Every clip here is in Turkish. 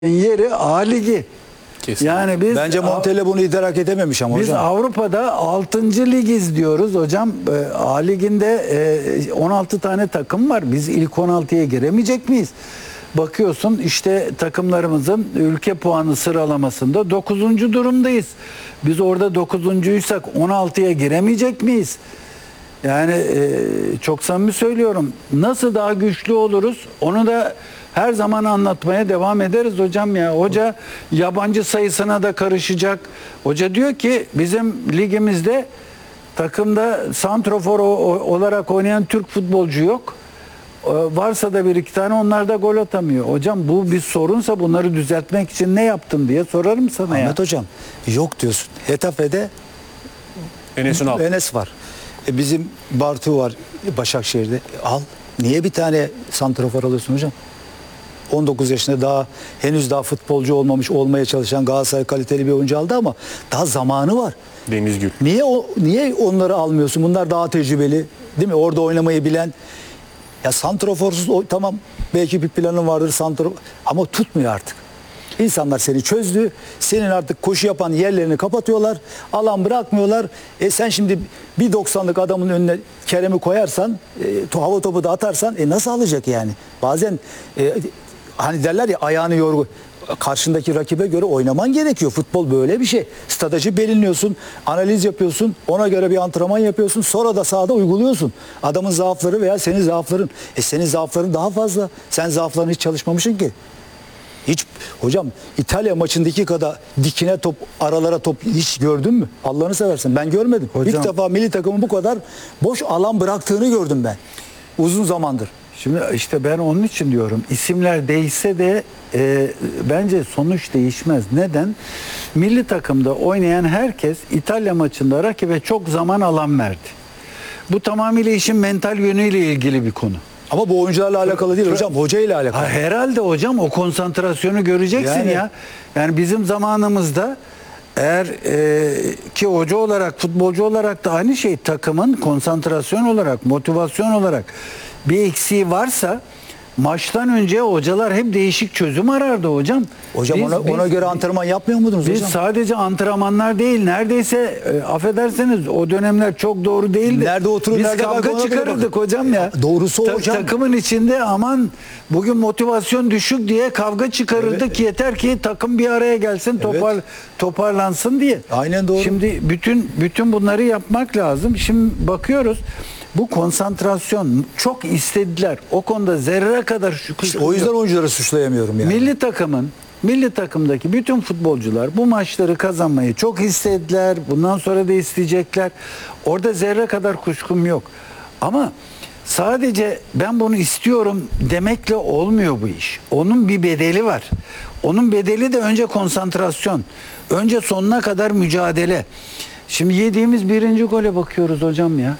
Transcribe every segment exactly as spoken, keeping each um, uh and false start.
yeri A Ligi. Kesinlikle. Yani biz Bence Montella bunu idrak edememiş ama biz hocam. Avrupa'da altıncı ligiz diyoruz hocam. E, A Ligi'nde e, on altı tane takım var. Biz ilk on altıya giremeyecek miyiz? Bakıyorsun işte takımlarımızın ülke puanı sıralamasında dokuzuncu durumdayız. Biz orada dokuzuncuysak on altıya giremeyecek miyiz? Yani e, çok samimi söylüyorum. Nasıl daha güçlü oluruz? Onu da her zaman anlatmaya devam ederiz hocam ya. Hoca yabancı sayısına da karışacak. Hoca diyor ki bizim ligimizde takımda santrofor olarak oynayan Türk futbolcu yok. Varsa da bir iki tane, onlar da gol atamıyor. Hocam bu bir sorunsa bunları düzeltmek için ne yaptın diye sorarım sana ya. Ahmet hocam yok diyorsun. Hetafe'de Enes Ünal. Enes var. E bizim Bartu var Başakşehir'de. Al. Niye bir tane santrafor alıyorsun hocam? on dokuz yaşında daha henüz daha futbolcu olmamış olmaya çalışan Galatasaray kaliteli bir oyuncu aldı ama daha zamanı var. Deniz Gül. Niye o niye onları almıyorsun? Bunlar daha tecrübeli, değil mi? Orada oynamayı bilen. Ya santraforsuz o, tamam belki bir planın vardır santrafor ama tutmuyor artık. İnsanlar seni çözdü. Senin artık koşu yapan yerlerini kapatıyorlar. Alan bırakmıyorlar. E sen şimdi bir doksanlık adamın önüne Kerem'i koyarsan, e, hava topu da atarsan e nasıl alacak yani? Bazen e, hani derler ya ayağını yorgu. Karşındaki rakibe göre oynaman gerekiyor. Futbol böyle bir şey. Strateji belirliyorsun, analiz yapıyorsun, ona göre bir antrenman yapıyorsun, sonra da sahada uyguluyorsun. Adamın zaafları veya senin zaafların. E senin zaafların daha fazla. Sen zaaflarını hiç çalışmamışsın ki. Hiç hocam İtalya maçındaki kadar dikine top, aralara top hiç gördün mü? Allah'ını seversen ben görmedim. Hocam, İlk defa milli takımın bu kadar boş alan bıraktığını gördüm ben. Uzun zamandır. Şimdi işte ben onun için diyorum, isimler değişse de e, bence sonuç değişmez. Neden? Milli takımda oynayan herkes İtalya maçında rakibe çok zaman alan verdi. Bu tamamıyla işin mental yönüyle ilgili bir konu. Ama bu oyuncularla alakalı değil hocam, hoca ile alakalı. Ha, herhalde hocam o konsantrasyonu göreceksin Yani. ya. Yani bizim zamanımızda eğer e, ki hoca olarak, futbolcu olarak da aynı şey, takımın konsantrasyon olarak, motivasyon olarak bir eksiği varsa maçtan önce hocalar hep değişik çözüm arardı hocam. Hocam Biz- ona, biz- ona göre antrenman yapmıyor muydunuz Biz hocam? sadece antrenmanlar değil, neredeyse e, affederseniz o dönemler çok doğru değildi. Nerede oturur, Biz nerede kavga kalkar ona göre çıkarırdık bakın. hocam ya. Doğrusu o Ta- hocam. Takımın içinde aman bugün motivasyon düşük diye kavga çıkarırdık, Evet. yeter ki takım bir araya gelsin, topar toparlansın diye. Aynen doğru. Şimdi bütün bütün bunları yapmak lazım. Şimdi bakıyoruz. Bu konsantrasyon çok istediler. O konuda zerre kadar şükür. İşte o yüzden oyuncuları suçlayamıyorum yani. Milli takımın, milli takımdaki bütün futbolcular bu maçları kazanmayı çok istediler. Bundan sonra da isteyecekler. Orada zerre kadar kuşkum yok. Ama sadece ben bunu istiyorum demekle olmuyor bu iş. Onun bir bedeli var. Onun bedeli de önce konsantrasyon. Önce sonuna kadar mücadele. Şimdi yediğimiz birinci gole bakıyoruz hocam ya.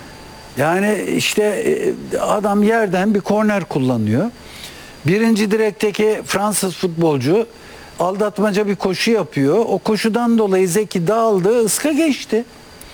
Yani işte adam yerden bir korner kullanıyor. Birinci direkteki Fransız futbolcu aldatmaca bir koşu yapıyor. O koşudan dolayı Zeki dağıldı, ıska geçti.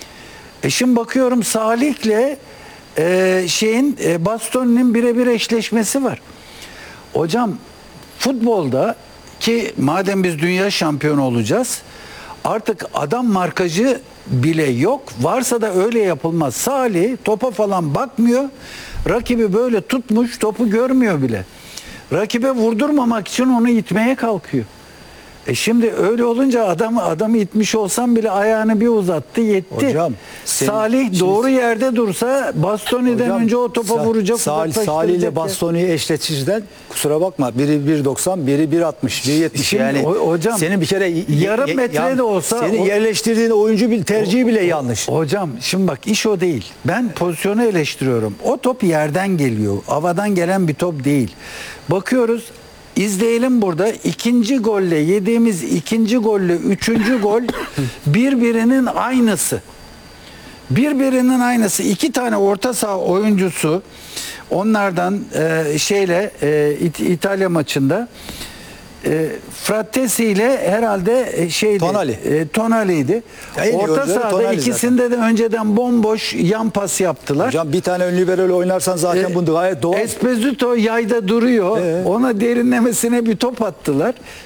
E şimdi bakıyorum Salih'le e, şeyin e, Bastoni'nin birebir eşleşmesi var. Hocam futbolda ki madem biz dünya şampiyonu olacağız, artık adam markajı bile yok. Varsa da öyle yapılmaz. Salih topa falan bakmıyor. Rakibi böyle tutmuş, topu görmüyor bile. Rakibe vurdurmamak için onu itmeye kalkıyor. E şimdi öyle olunca adamı adamı itmiş olsam bile ayağını bir uzattı, yetti. Hocam, senin- Salih şimdi- doğru yerde dursa Bastoni'den Hocam, önce o topa Sa- vuracak, Salih, uzaklaştıracak Salih ile ya. Bastoni'yi eşleştirden kusura bakma. Biri bir doksan, biri bir altmış, bir yetmiş. Şimdi Yani ho- hocam, senin bir kere y- yarım y- metre yan- de olsa senin o- yerleştirdiğin oyuncu bil tercihi bile yanlış. Hocam şimdi bak iş o değil. Ben pozisyonu eleştiriyorum. O top yerden geliyor. Havadan gelen bir top değil. Bakıyoruz, izleyelim burada. İkinci golle yediğimiz ikinci golle üçüncü gol birbirinin aynısı. Birbirinin aynısı. İki tane orta saha oyuncusu onlardan e, şeyle e, İt- İtalya maçında e, Frattesi ile herhalde e, şeydi. Tonali. E, Tonali'ydi. Ya en iyi Orta oyuncuları sahada Tonali ikisinde de önceden bomboş yan pas yaptılar. Hocam bir tane ön libero oynarsan zaten E, bunu gayet doğal. Esposito yayda duruyor. Ee? Ona derinlemesine bir top attılar.